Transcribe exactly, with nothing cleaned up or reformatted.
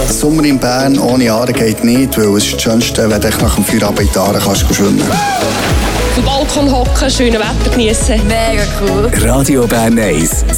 Sommer in Bern ohne Aare geht nicht, weil es ist das Schönste, wenn du nach dem Feierabend in die Aare kannst schwimmen. Auf dem Balkon hocken, schönes Wetter genießen. Mega cool. Radio Bern eins,